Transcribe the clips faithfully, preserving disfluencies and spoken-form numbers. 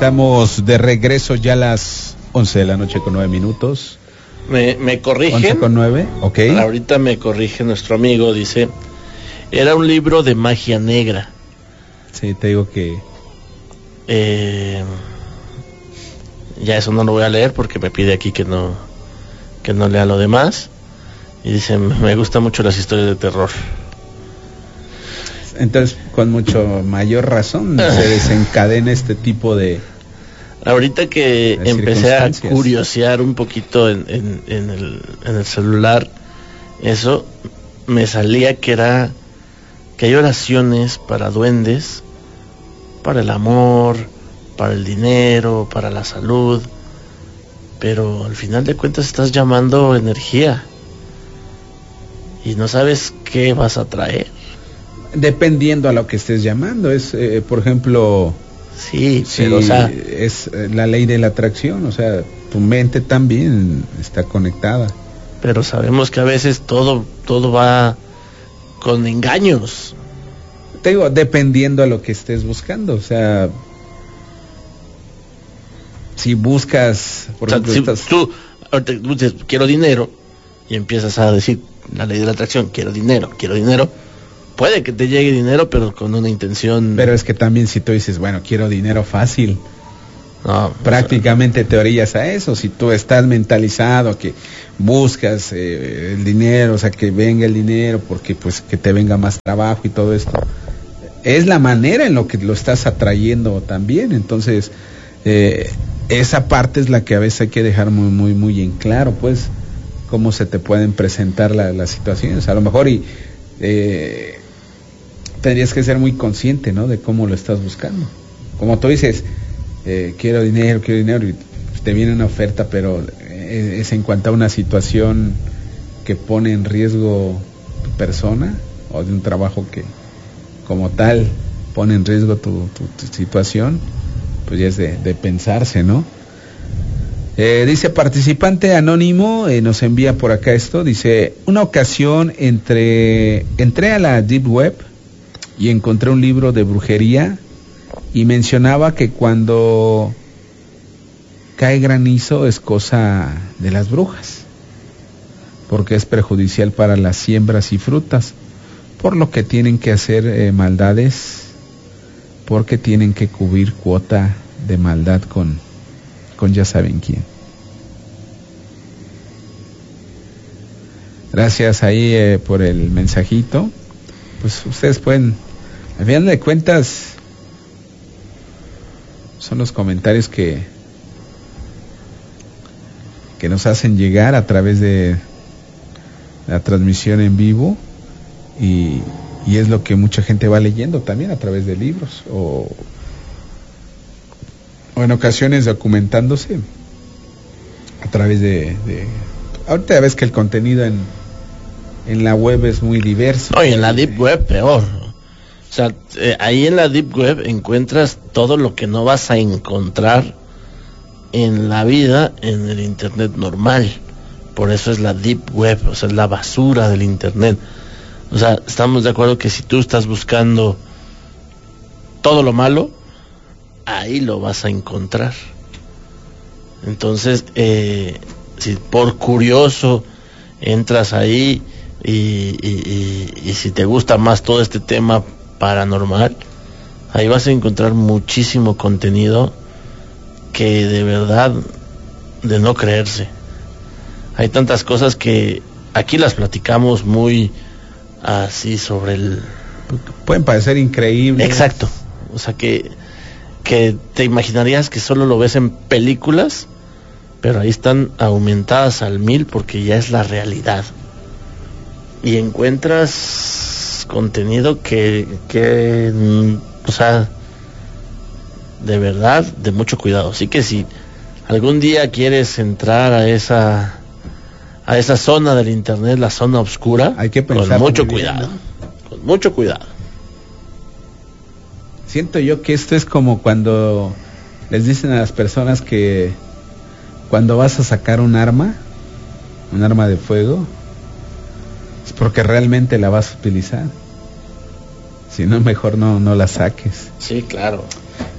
Estamos de regreso ya a las once de la noche con nueve minutos. Me, me corrigen. once con nueve, ok. Ahorita me corrige nuestro amigo, dice, era un libro de magia negra. Sí, te digo que... Eh, ya eso no lo voy a leer porque me pide aquí que no, que no lea lo demás. Y dice, me gustan mucho las historias de terror. Entonces, con mucho mayor razón se desencadena este tipo de... Ahorita que empecé a curiosear un poquito en, en, en, el, en el celular, eso, me salía que era que hay oraciones para duendes, para el amor, para el dinero, para la salud, pero al final de cuentas estás llamando energía y no sabes qué vas a traer. Dependiendo a lo que estés llamando, es, eh, por ejemplo... Sí, sí, pero o sea... es la ley de la atracción, o sea, tu mente también está conectada. Pero sabemos que a veces todo, todo va con engaños. Te digo, dependiendo a lo que estés buscando, o sea... Si buscas, por o sea, ejemplo... si estás... tú, ahorita, tú dices, quiero dinero, y empiezas a decir la ley de la atracción, quiero dinero, quiero dinero... Puede que te llegue dinero, pero con una intención... Pero es que también si tú dices, bueno, quiero dinero fácil, no, prácticamente o sea... te orillas a eso. Si tú estás mentalizado que buscas eh, el dinero, o sea, que venga el dinero, porque pues que te venga más trabajo y todo esto, es la manera en lo que lo estás atrayendo también. Entonces, eh, esa parte es la que a veces hay que dejar muy, muy, muy en claro, pues, cómo se te pueden presentar la, las situaciones. A lo mejor y... Eh, tendrías que ser muy consciente, ¿no? De cómo lo estás buscando. Como tú dices, eh, quiero dinero, quiero dinero, y te viene una oferta, pero es, es en cuanto a una situación que pone en riesgo tu persona, o de un trabajo que, como tal, pone en riesgo tu, tu, tu situación, pues ya es de, de pensarse, ¿no? Eh, dice participante anónimo, eh, nos envía por acá esto, dice, una ocasión entre, entré a la Deep Web y encontré un libro de brujería y mencionaba que cuando cae granizo es cosa de las brujas, porque es perjudicial para las siembras y frutas, por lo que tienen que hacer eh, maldades, porque tienen que cubrir cuota de maldad con, con ya saben quién. Gracias ahí eh, por el mensajito. Pues ustedes pueden, al final de cuentas, son los comentarios que que nos hacen llegar a través de la transmisión en vivo, y, y es lo que mucha gente va leyendo también a través de libros o, o en ocasiones documentándose a través de, de ahorita ves que el contenido en en la web es muy diverso. No, y en la Deep Web peor. O sea, eh, ahí en la Deep Web encuentras todo lo que no vas a encontrar en la vida en el Internet normal. Por eso es la Deep Web, o sea, es la basura del Internet. O sea, estamos de acuerdo que si tú estás buscando todo lo malo, ahí lo vas a encontrar. Entonces, eh, si por curioso entras ahí y, y, y, y si te gusta más todo este tema paranormal, ahí vas a encontrar muchísimo contenido que de verdad de no creerse. Hay tantas cosas que aquí las platicamos muy así sobre el... Pueden parecer increíbles. Exacto. O sea que, que te imaginarías que solo lo ves en películas, pero ahí están aumentadas al mil porque ya es la realidad. Y encuentras contenido que, que, o sea, de verdad, de mucho cuidado. Así que si algún día quieres entrar a esa, a esa zona del Internet, la zona oscura, hay que pensar con mucho bien, cuidado, ¿no? Con mucho cuidado. Siento yo que esto es como cuando les dicen a las personas que cuando vas a sacar un arma, un arma de fuego, es porque realmente la vas a utilizar. Si no, mejor no, no la saques. Sí, claro.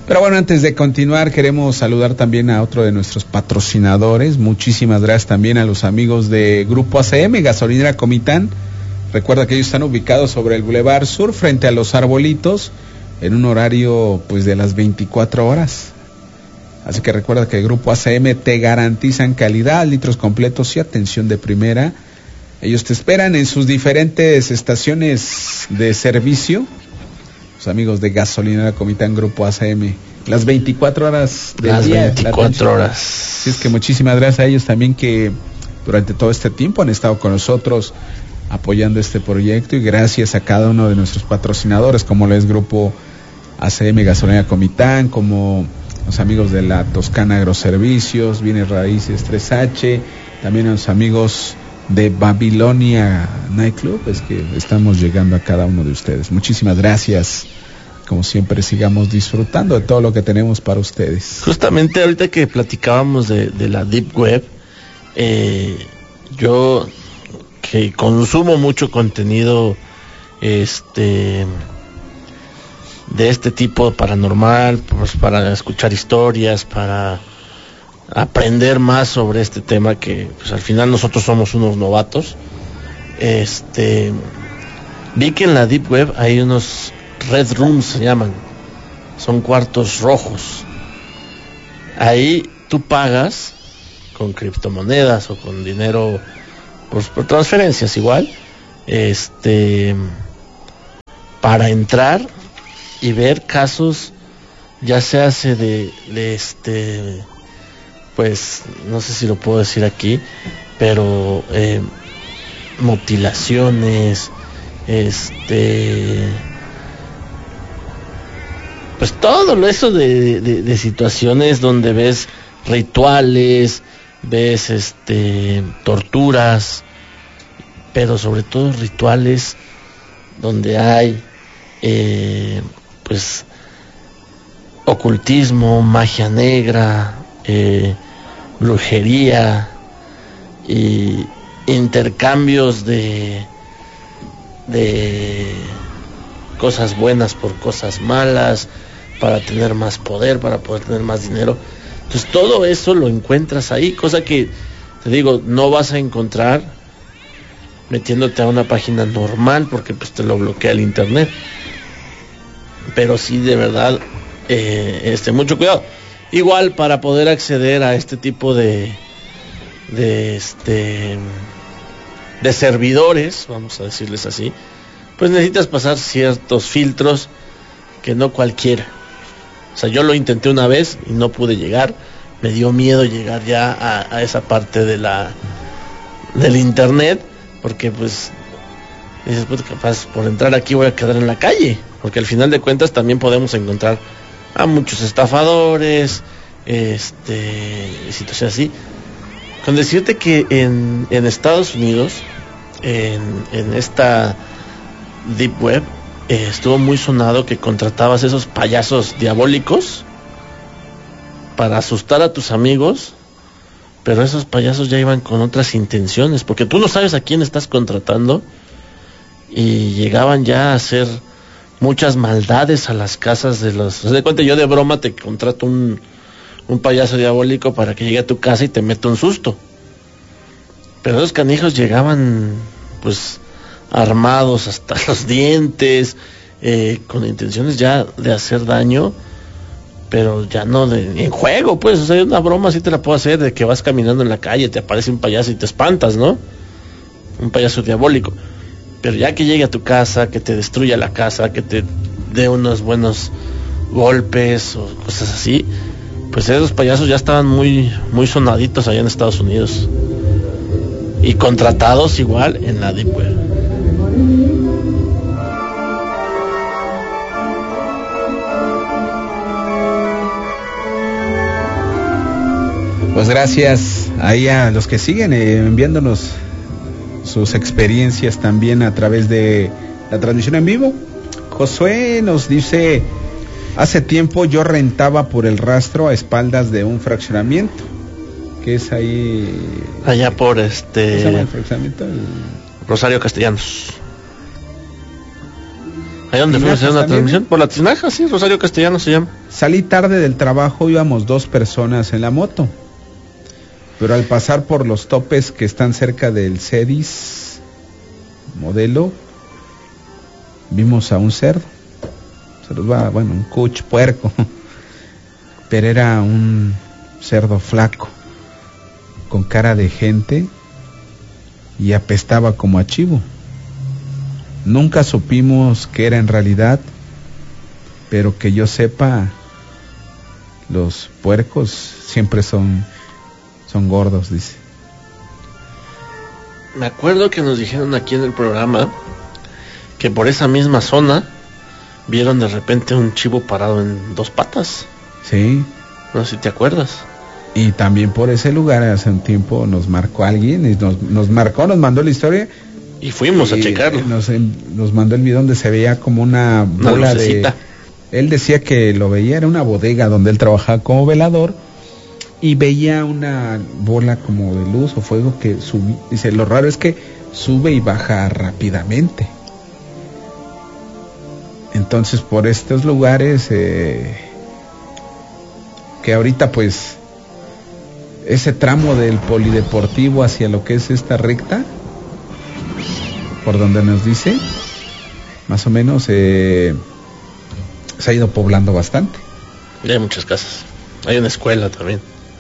Pero bueno, antes de continuar, queremos saludar también a otro de nuestros patrocinadores. Muchísimas gracias también a los amigos de Grupo A C M, Gasolinera Comitán. Recuerda que ellos están ubicados sobre el Boulevard Sur, frente a Los Arbolitos, en un horario pues de las veinticuatro horas. Así que recuerda que el Grupo A C M te garantizan calidad, litros completos y atención de primera. Ellos te esperan en sus diferentes estaciones de servicio. Los amigos de Gasolinera Comitán Grupo A C M, las veinticuatro horas del las día, veinticuatro horas. Así es que muchísimas gracias a ellos también que durante todo este tiempo han estado con nosotros apoyando este proyecto, y gracias a cada uno de nuestros patrocinadores, como lo es Grupo A C M Gasolinera Comitán, como los amigos de la Toscana Agroservicios, Bienes Raíces tres H, también a los amigos de Babilonia Nightclub. Es que estamos llegando a cada uno de ustedes. Muchísimas gracias. Como siempre, sigamos disfrutando de todo lo que tenemos para ustedes. Justamente ahorita que platicábamos de, de la Deep Web, eh, yo que consumo mucho contenido este de este tipo paranormal, pues para escuchar historias, para aprender más sobre este tema, que pues al final nosotros somos unos novatos. Este vi que en la Deep Web hay unos Red Rooms, se llaman, son cuartos rojos. Ahí tú pagas con criptomonedas o con dinero, pues por transferencias igual, este para entrar y ver casos, ya se hace de, de este pues no sé si lo puedo decir aquí, pero eh, mutilaciones, este pues todo eso de, de, de situaciones donde ves rituales, ves este torturas, pero sobre todo rituales donde hay eh, pues ocultismo, magia negra, eh, brujería y intercambios de de cosas buenas por cosas malas, para tener más poder, para poder tener más dinero. Entonces todo eso lo encuentras ahí, cosa que te digo, no vas a encontrar metiéndote a una página normal, porque pues te lo bloquea el internet. Pero sí, de verdad, eh, este mucho cuidado. Igual, para poder acceder a este tipo de de este de servidores, vamos a decirles así, pues necesitas pasar ciertos filtros que no cualquiera. O sea, yo lo intenté una vez y no pude llegar. Me dio miedo llegar ya a, a esa parte de la del internet, porque pues dices, pues capaz por entrar aquí voy a quedar en la calle, porque al final de cuentas también podemos encontrar a muchos estafadores, este, situaciones así. Con decirte que en, en Estados Unidos, en, en esta Deep Web, eh, estuvo muy sonado que contratabas esos payasos diabólicos para asustar a tus amigos, pero esos payasos ya iban con otras intenciones, porque tú no sabes a quién estás contratando, y llegaban ya a hacer muchas maldades a las casas de los... Se de cuenta, yo de broma te contrato un, un payaso diabólico para que llegue a tu casa y te meta un susto. Pero esos canijos llegaban pues armados hasta los dientes, eh, con intenciones ya de hacer daño, pero ya no de, en juego, pues. O sea, una broma sí te la puedo hacer, de que vas caminando en la calle, te aparece un payaso y te espantas, ¿no? Un payaso diabólico. Pero ya que llegue a tu casa, que te destruya la casa, que te dé unos buenos golpes o cosas así, pues esos payasos ya estaban muy muy sonaditos allá en Estados Unidos, y contratados igual en la Deep Web. Pues gracias ahí a los que siguen eh, enviándonos sus experiencias también a través de la transmisión en vivo. Josué nos dice: hace tiempo yo rentaba por el rastro a espaldas de un fraccionamiento, que es ahí allá por este ¿cómo se llama el fraccionamiento? El... Rosario Castellanos. ¿Ahí donde fuimos a hacer una también, transmisión? ¿eh? Por la Tinaja, sí, Rosario Castellano se llama. Salí tarde del trabajo, íbamos dos personas en la moto. Pero al pasar por los topes que están cerca del Cedis modelo, vimos a un cerdo. Se los va, bueno, un cuch, puerco. Pero era un cerdo flaco, con cara de gente, y apestaba como a chivo. Nunca supimos qué era en realidad, pero que yo sepa, los puercos siempre son, son gordos, dice. Me acuerdo que nos dijeron aquí en el programa que por esa misma zona vieron de repente un chivo parado en dos patas. Sí. No sé si te acuerdas. Y también por ese lugar hace un tiempo nos marcó alguien, y nos, nos marcó, nos mandó la historia. Y fuimos y a checarlo. Nos, nos mandó el video donde se veía como una bola una de... Él decía que lo veía, era una bodega donde él trabajaba como velador, y veía una bola como de luz o fuego que subía. Dice, lo raro es que sube y baja rápidamente. Entonces por estos lugares, eh, que ahorita pues ese tramo del polideportivo hacia lo que es esta recta, por donde nos dice, más o menos, eh, se ha ido poblando bastante. Y hay muchas casas, hay una escuela también.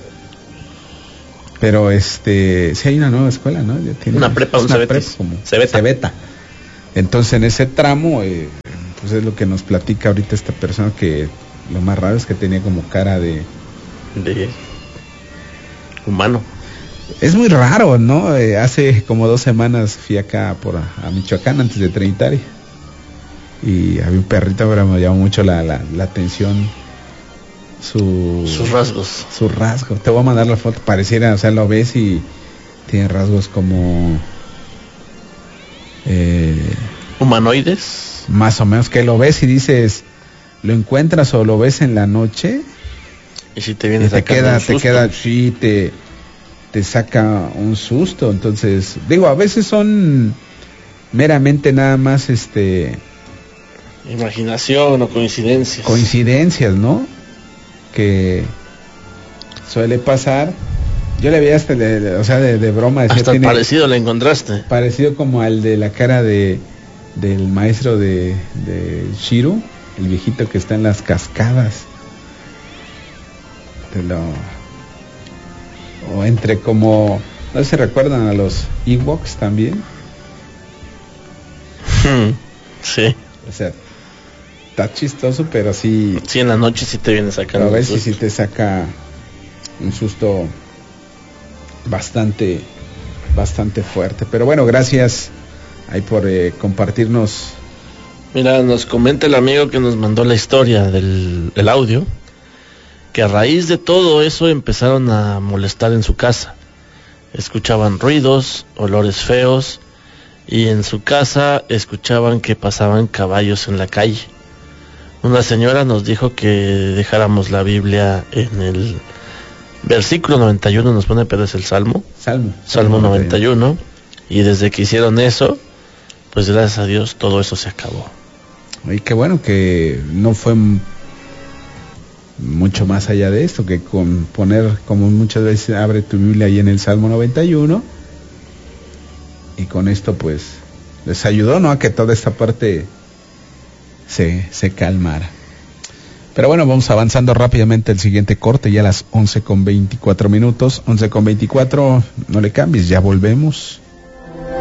Pero este, sí hay una nueva escuela, ¿no? Ya tiene una prepa, un una Cebetis. prepa como Cebeta. Cebeta. Entonces en ese tramo, eh, pues es lo que nos platica ahorita esta persona, que lo más raro es que tenía como cara de... de humano. Es muy raro, ¿no? Eh, hace como dos semanas fui acá por a, a Michoacán antes de Trinitaria, y había un perrito, pero me llamó mucho la, la, la atención su... sus rasgos. Su rasgo. Te voy a mandar la foto, pareciera, o sea, lo ves y tiene rasgos como... Eh, humanoides. Más o menos, que lo ves y dices, lo encuentras o lo ves en la noche, y si te vienes y te a queda, te queda, sí, te... te saca un susto. Entonces, digo, a veces son meramente nada más este imaginación o coincidencias. Coincidencias, ¿no? Que suele pasar. Yo le veía hasta, de, de, o sea, de, de broma. Decía, hasta tiene parecido le encontraste. Parecido como al de la cara de del maestro de, de Shiro, el viejito que está en las cascadas. Te lo... O entre como, no sé si recuerdan a los Ewoks también. Sí. O sea, está chistoso, pero sí. Sí, en la noche sí te viene sacando. A ver si sí te saca un susto bastante, bastante fuerte. Pero bueno, gracias ahí por eh, compartirnos. Mira, nos comenta el amigo que nos mandó la historia del, del audio, que a raíz de todo eso empezaron a molestar en su casa. Escuchaban ruidos, olores feos, y en su casa escuchaban que pasaban caballos en la calle. Una señora nos dijo que dejáramos la Biblia en el versículo noventa y uno, nos pone, pero es el Salmo. Salmo. Salmo noventa y uno, y desde que hicieron eso, pues gracias a Dios todo eso se acabó. Y qué bueno que no fue mucho más allá de esto, que con poner, como muchas veces, abre tu Biblia ahí en el Salmo noventa y uno, y con esto pues les ayudó, ¿no?, a que toda esta parte se, se calmara. Pero bueno, vamos avanzando rápidamente el siguiente corte, ya a las once con veinticuatro minutos, once con veinticuatro, no le cambies, ya volvemos.